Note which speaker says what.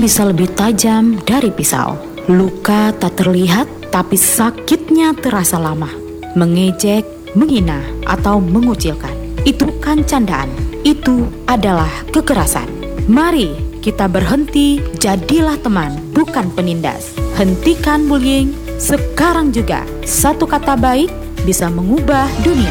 Speaker 1: bisa lebih tajam dari pisau. Luka tak terlihat, tapi sakitnya terasa lama. Mengejek, menghina, atau mengucilkan, itu bukan candaan. Itu adalah kekerasan. Mari kita berhenti, jadilah teman, bukan penindas. Hentikan bullying sekarang juga. Satu kata baik bisa mengubah dunia.